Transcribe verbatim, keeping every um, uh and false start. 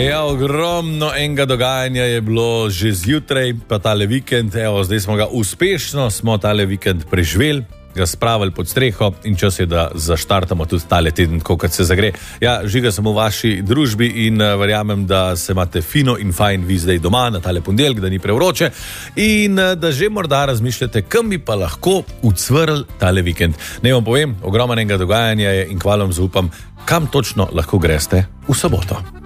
Ja, ogromno enega dogajanja je bilo že zjutraj, pa tale vikend, evo, zdaj smo ga uspešno, smo tale vikend preživeli, ga spravili pod streho in čas je, da zaštartamo tudi tale teden, kot se zagre. Ja, Žiga sem v vaši družbi in uh, verjamem, da se imate fino in fajn vi zdaj doma na tale ponedeljek, da ni prevroče in uh, da že morda razmišljate, kam bi pa lahko ucvrl tale vikend. Naj vam povem, ogromno enega dogajanja je in hvala vam zaupam, kam točno lahko greste v soboto.